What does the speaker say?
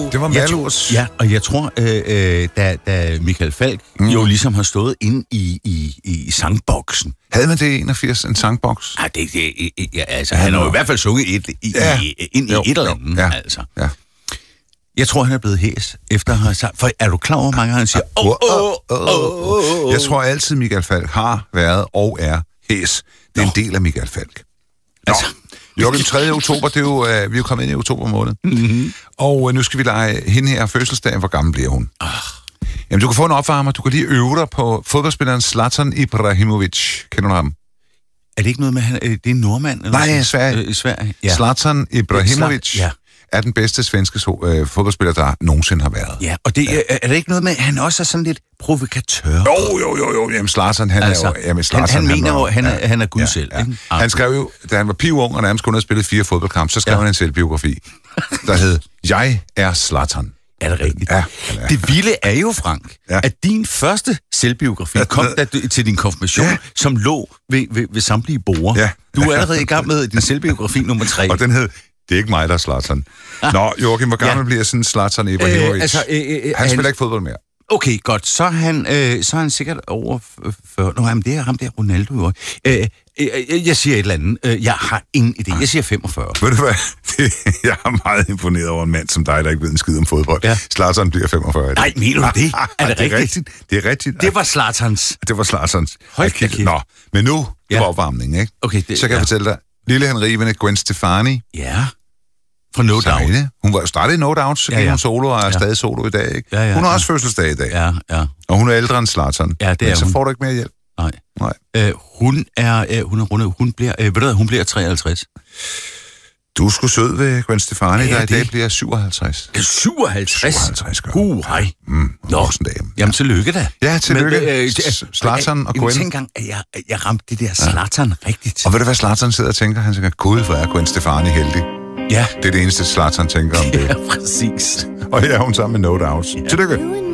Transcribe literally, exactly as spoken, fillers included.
Det var Malurs. Ja, og jeg tror, øh, øh, da, da Michael Falch mm. jo ligesom har stået inde i, i, i sangboksen. Havde man det i enogfirs, en sangboks? Ja, det, det, ja, altså, han har jo i hvert fald sunget et, i, ja. i, ind i jo, et eller andet, ja. altså. Ja. Jeg tror, han er blevet hæs, efter at have sagt... For er du klar over, mange han siger... Åh, åh, åh, Jeg tror altid, Michael Falch har været og er hæs. Det er Nå. en del af Michael Falch. Nå. Altså... Joachim, tredje oktober, det er jo, uh, vi er jo kommet ind i oktober måned. Mm-hmm. Og uh, nu skal vi lege hende her fødselsdagen. Hvor gammel bliver hun? Oh. Jamen, du kan få en opvarmer. Du kan lige øve dig på fodboldspilleren Zlatan Ibrahimovic. Kender du ham? Er det ikke noget med, han, det er en nordmand? Eller Nej, i Sverige. Øh, Sverige. Ja. Zlatan Ibrahimovic ja. er den bedste svenske øh, fodboldspiller, der nogensinde har været. Ja, og det, ja. er, er det ikke noget med, at han også er sådan lidt provokatør? Jo, jo, jo, jo. Jamen, Zlatan, han altså, er jo... Jamen, Zlatan, han, han mener jo, at han er, ja, han er Gud ja, selv. Ja. Ikke? Han skrev jo, da han var pivung og nærmest kun havde spillet fire fodboldkampe, så skrev ja. han en selvbiografi, der hed Jeg er Zlatan. Er det rigtigt? Ja. Det vilde er jo, Frank, ja. at din første selvbiografi kom da til din konfirmation, ja. som lå ved, ved, ved samtlige borde. Ja. Du er allerede i gang med din selvbiografi nummer tre. Og den hed Det er ikke mig, der er Zlatan. Nå, Joachim, hvor gammel ja. bliver sådan Zlatan Ibrahimovic? Øh, altså, øh, øh, han, han spiller ikke fodbold mere. Okay, godt. Så er han, øh, så er han sikkert over fyrre. Nå, jamen, det er ham der, Ronaldo jo. Øh, øh, jeg siger et eller andet. Øh, jeg har ingen idé. Jeg siger femogfyrre. Ved du hvad? Det, jeg er meget imponeret over en mand som dig, der ikke ved en skid om fodbold. Ja. Zlatan bliver femogfyrre. Nej, mener du det? Er det, det er rigtigt? rigtigt? Det er rigtigt. Det var Zlatans. Det var Zlatans. Hold Nå, men nu ja. det var opvarmning, ikke? Okay, det, så kan ja. jeg fortælle dig. Lille henrivende Gwen Stefani. Ja. Fra No Doubt. Hun var jo startet i No Doubt, så ja, ja. hun solo og er ja. stadig solo i dag, ikke? Ja, ja, hun har ja. også fødselsdag i dag. Ja, ja. Og hun er ældre end Zlatan. Ja, det er men så hun. får du ikke mere hjælp. Nej. Nej. Øh, hun er, øh, hun er rundet, hun bliver, øh, ved du, hun bliver treoghalvtreds. Du er sgu sød ved Gwen Stefani, ja, der det. i dag bliver syvoghalvtreds. syvoghalvtreds? syvoghalvtreds, gør Uh, hej. Mm, Nå, jamen tillykke da. Ja, tillykke. Øh, Zlatan og Gwen. Jeg tænkte engang, at jeg, jeg ramte det der Zlatan ja. rigtigt. Og ved du, hvad Zlatan sidder og tænker? Han tænker, gud, hvor er Gwen Stefani heldig. Ja. Det er det eneste, Zlatan tænker om det. Ja, præcis. Og her er hun sammen med No Doubt. Ja. Tillykke.